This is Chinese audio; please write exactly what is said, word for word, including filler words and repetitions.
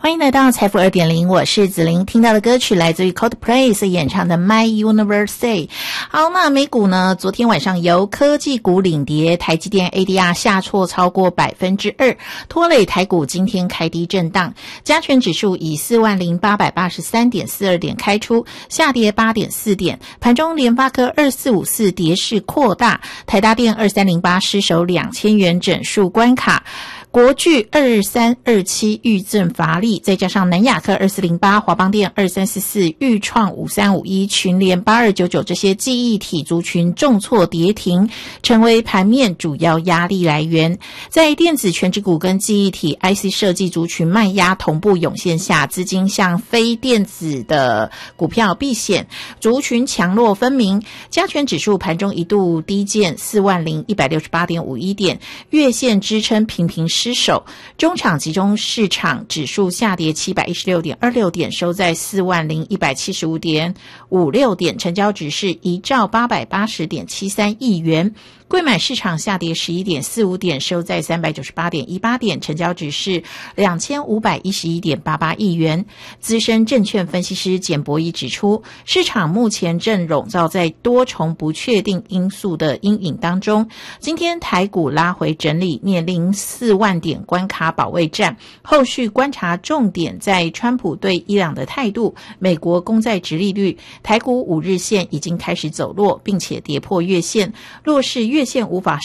欢迎来到财富 二点零， 我是子琳。听到的歌曲来自于 Coldplay 所演唱的 My Universe。 好，那美股呢，昨天晚上由科技股领跌，台积电 A D R 下挫超过 百分之二， 拖累台股今天开低震荡。加权指数以 四万零八百八十三点四二 点开出，下跌 八点四 点。盘中联发科二四五四跌势扩大，台达电二三零八失守两千元整数关卡，国巨二三二七遇震乏力，再加上南亚科二四零八、华邦电二三四四、裕创五三五一、群联八二九九这些记忆体族群重挫跌停，成为盘面主要压力来源。在电子全指股跟记忆体 I C 设计族群卖压同步涌现下，资金向非电子的股票避险，族群强弱分明。加权指数盘中一度低见 四万零一百六十八点五一 点，月线支撑频频失守，中场集中市场指数下跌七百一十六点二六点，收在 四万零一百七十五点五六 点，成交值是一兆八百八十点七三亿元。柜买市场下跌十一点四五点，收在三百九十八点一八点，成交值是两千五百一十一点八八亿元。资深证券分析师简博仪指出，市场目前正笼罩在多重不确定因素的阴影当中。今天台股拉回整理，面临四万点关卡保卫战，后续观察重点在川普对伊朗的态度、美国公债殖利率。台股五日线已经开始走弱，并且跌破月线，若是月线无法